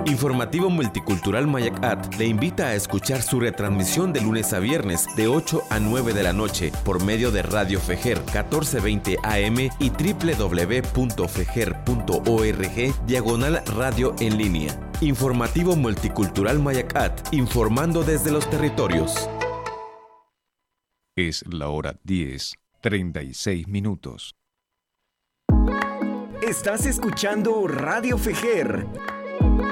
Informativo Multicultural Mayacat le invita a escuchar su retransmisión de lunes a viernes de 8 a 9 de la noche por medio de Radio Fejer 1420 AM y www.fejer.org/radio en línea. Informativo Multicultural Mayacat, informando desde los territorios. Es la hora 10:36. Estás escuchando Radio Fejer